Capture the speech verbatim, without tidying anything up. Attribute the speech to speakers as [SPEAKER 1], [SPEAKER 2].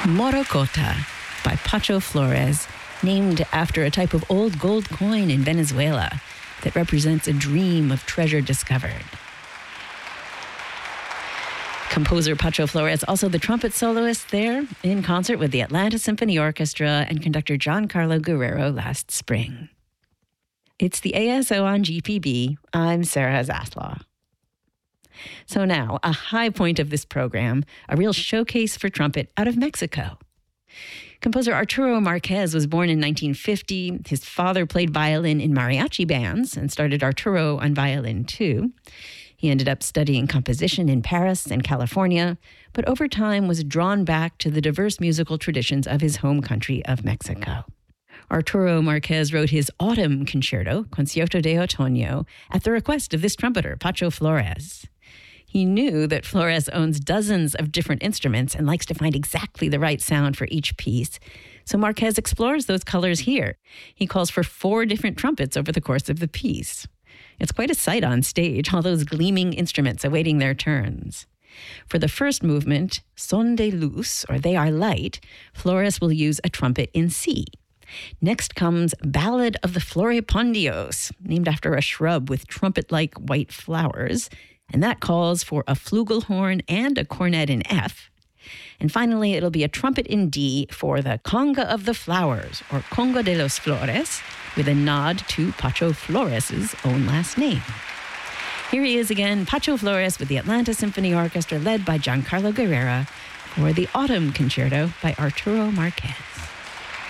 [SPEAKER 1] Morocota by Pacho Flores, named after a type of old gold coin in Venezuela that represents a dream of treasure discovered. Composer Pacho Flores, also the trumpet soloist there, in concert with the Atlanta Symphony Orchestra and conductor Giancarlo Guerrero last spring. It's the A S O on G P B. I'm Sarah Zaslaw. So now, a high point of this program, a real showcase for trumpet out of Mexico. Composer Arturo Marquez was born in nineteen fifty. His father played violin in mariachi bands and started Arturo on violin too. He ended up studying composition in Paris and California, but over time was drawn back to the diverse musical traditions of his home country of Mexico. Arturo Marquez wrote his Autumn Concerto, Concierto de Otoño, at the request of this trumpeter, Pacho Flores. He knew that Flores owns dozens of different instruments and likes to find exactly the right sound for each piece. So Marquez explores those colors here. He calls for four different trumpets over the course of the piece. It's quite a sight on stage, all those gleaming instruments awaiting their turns. For the first movement, Son de Luz, or They Are Light, Flores will use a trumpet in C. Next comes Ballad of the Floripondios, named after a shrub with trumpet-like white flowers, and that calls for a flugelhorn and a cornet in F. And finally, it'll be a trumpet in D for the Conga of the Flowers, or Conga de los Flores, with a nod to Pacho Flores' own last name. Here he is again, Pacho Flores with the Atlanta Symphony Orchestra, led by Giancarlo Guerrero, for the Autumn Concerto by Arturo Marquez.